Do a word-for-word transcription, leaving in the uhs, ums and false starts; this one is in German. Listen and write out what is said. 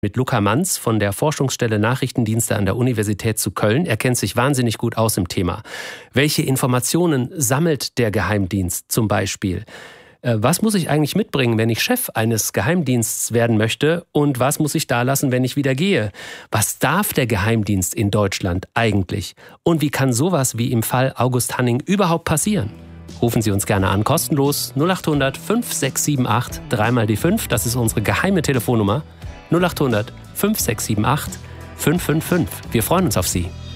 mit Luca Manz von der Forschungsstelle Nachrichtendienste an der Universität zu Köln. Er kennt sich wahnsinnig gut aus im Thema. Welche Informationen sammelt der Geheimdienst zum Beispiel? Was muss ich eigentlich mitbringen, wenn ich Chef eines Geheimdienstes werden möchte? Und was muss ich da lassen, wenn ich wieder gehe? Was darf der Geheimdienst in Deutschland eigentlich? Und wie kann sowas wie im Fall August Hanning überhaupt passieren? Rufen Sie uns gerne an, kostenlos null acht hundert fünf sechs sieben acht drei mal die fünf. Das ist unsere geheime Telefonnummer. null acht hundert fünf sechs sieben acht fünf fünf fünf. Wir freuen uns auf Sie.